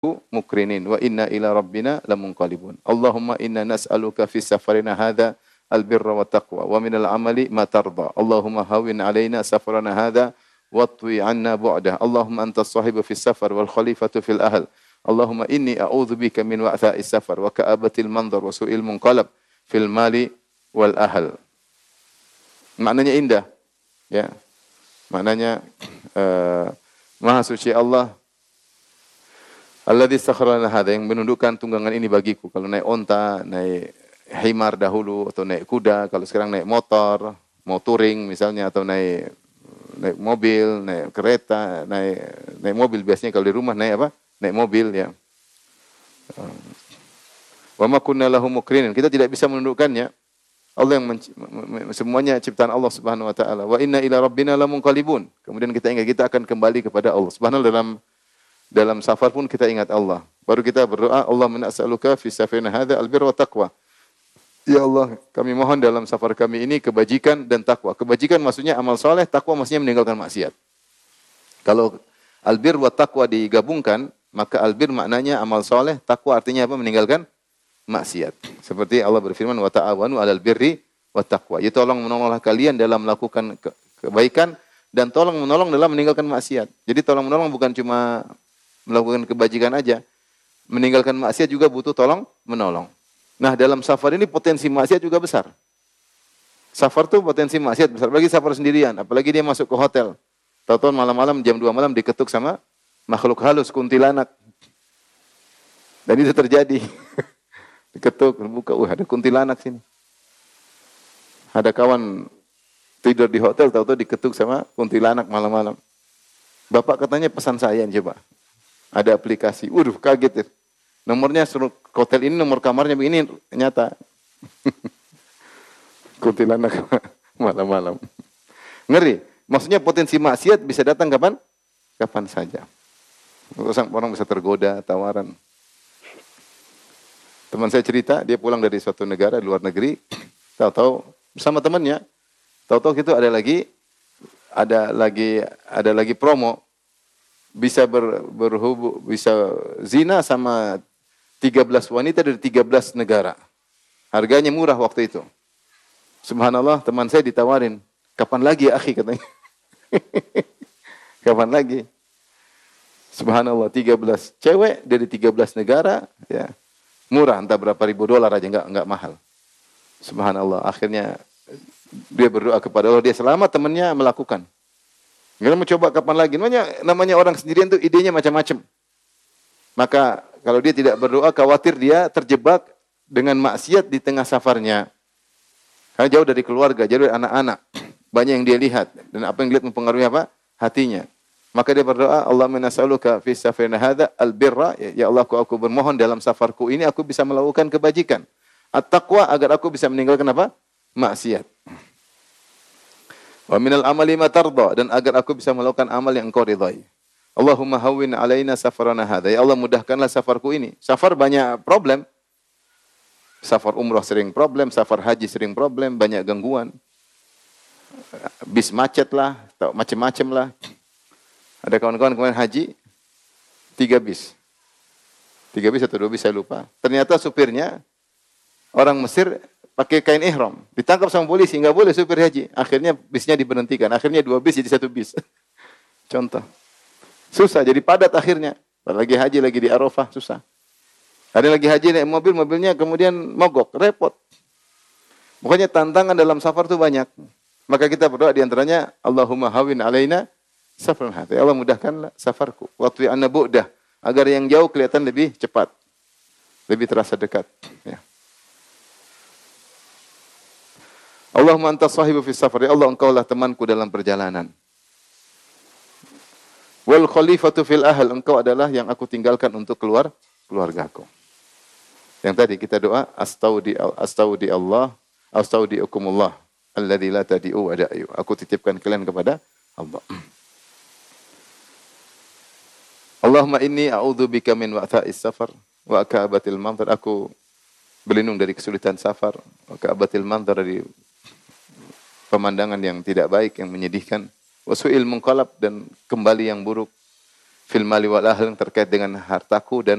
mukrinin wa inna ila rabbina lamunqalibun. Allahumma inna nas'aluka fi safarina hadha albirra wa taqwa wa minal amali ma tarda. Allahumma hawwin alaina safarana hadha watwi 'anna bu'dah. Allahumma antas sahibu fis safar wal khalifatu fil ahl. Allahumma inni a'udzubika min wa'tha'is safar wa ka'abatil manzar wa su'il munqalab fil mali wal ahl. Maknanya indah, ya. Maknanya Maha suci Allah alladzi sakhkhara lana hadza, yang menundukkan tunggangan ini bagiku. Kalau naik onta, naik himar dahulu, atau naik kuda, kalau sekarang naik motor, mau touring misalnya, atau naik mobil, naik kereta, naik mobil biasanya kalau di rumah naik apa? Naik mobil, ya. Wa ma kunna lahu mukrinin, kita tidak bisa menundukkannya. Allah yang semuanya ciptaan Allah Subhanahu wa taala. Wa inna ila rabbina lamunqalibun. Kemudian kita ingat kita akan kembali kepada Allah. Subhanallah, dalam safar pun kita ingat Allah. Baru kita berdoa, Allahumma nas'aluka fi safarina hadza albirra wa taqwa. Ya Allah, kami mohon dalam safar kami ini kebajikan dan takwa. Kebajikan maksudnya amal soleh, takwa maksudnya meninggalkan maksiat. Kalau albir wa taqwa digabungkan, maka albir maknanya amal soleh, takwa artinya apa? Meninggalkan maksiat. Seperti Allah berfirman, wa ta'awanu 'alal birri wa taqwa. Ya, tolong menolonglah kalian dalam melakukan kebaikan dan tolong menolong dalam meninggalkan maksiat. Jadi tolong menolong bukan cuma melakukan kebajikan aja. Meninggalkan maksiat juga butuh tolong menolong. Nah, dalam safar ini potensi maksiat juga besar. Safar tuh potensi maksiat besar. Bagi safar sendirian, apalagi dia masuk ke hotel. Tahu-tahu malam-malam jam 2 malam diketuk sama makhluk halus, kuntilanak. Dan itu terjadi. Diketuk, buka, ada kuntilanak sini. Ada kawan tidur di hotel, tahu-tahu diketuk sama kuntilanak malam-malam. Bapak katanya pesan saya, coba. Ada aplikasi. Kaget ya. Nomornya suruh hotel ini, nomor kamarnya begini, nyata. Kuntilanak malam-malam. Ngeri. Maksudnya potensi maksiat bisa datang kapan? Kapan saja. Orang bisa tergoda, tawaran. Teman saya cerita, dia pulang dari suatu negara, luar negeri, tahu-tahu bersama temannya, tahu-tahu gitu ada lagi promo, bisa bisa zina sama 13 wanita dari 13 negara. Harganya murah waktu itu. Subhanallah, teman saya ditawarin, kapan lagi ya akhi, katanya. Kapan lagi? Subhanallah, 13 cewek dari 13 negara, ya. Murah, entah berapa ribu dolar aja, enggak mahal. Subhanallah, akhirnya dia berdoa kepada Allah, dia selamat, temannya melakukan. Enggak mau coba kapan lagi. Namanya orang sendirian tuh idenya macam-macam. Maka kalau dia tidak berdoa, khawatir dia terjebak dengan maksiat di tengah safarnya. Karena jauh dari keluarga, jauh dari anak-anak. Banyak yang dia lihat. Dan apa yang dilihat mempengaruhi apa? Hatinya. Maka dia berdoa, Allahumma nas'aluka fi safarina hadza albirra, ya Allah, aku bermohon dalam safarku ini aku bisa melakukan kebajikan. At-taqwa, agar aku bisa meninggalkan apa? Maksiat. Wa minal amali ma tarda, dan agar aku bisa melakukan amal yang engkau ridai. Allahumma hawwin alaina safarana hadza, ya Allah, mudahkanlah safarku ini. Safar banyak problem. Safar umrah sering problem, safar haji sering problem, banyak gangguan. Bis macet lah, macam-macam lah. Ada kawan-kawan kemarin haji, 3 bis. 3 bis atau 2 bis, saya lupa. Ternyata supirnya orang Mesir pakai kain ihram. Ditangkap sama polisi, enggak boleh supir haji. Akhirnya bisnya diberhentikan. Akhirnya 2 bis jadi 1 bis. Contoh. Susah, jadi padat akhirnya. Lagi haji, lagi di Arafah, susah. Ada lagi haji naik mobil, mobilnya kemudian mogok, repot. Pokoknya tantangan dalam safar itu banyak. Maka kita berdoa di antaranya, Allahumma hawin alaina safarna hadza. Ya Allah, mudahkanlah safarku. Watwi anna bu'dah, agar yang jauh kelihatan lebih cepat. Lebih terasa dekat. Ya. Allahumma antas sahibu fis safar. Ya Allah, engkaulah temanku dalam perjalanan. Wal khalifatu fil ahl. Engkau adalah yang aku tinggalkan untuk keluargaku. Yang tadi kita doa, astaudi Allah, astaudiukumullah alladzi la tadi'u wa da'yu. Aku titipkan kalian kepada Allah. Allahumma inni a'udzubika min wa'tha'is safar wa ka'abatil manzar. Aku berlindung dari kesulitan safar, wa ka'abatil manzar, dari pemandangan yang tidak baik, yang menyedihkan, wa su'il munqalab, dan kembali yang buruk, fil mali wal ahl, yang terkait dengan hartaku dan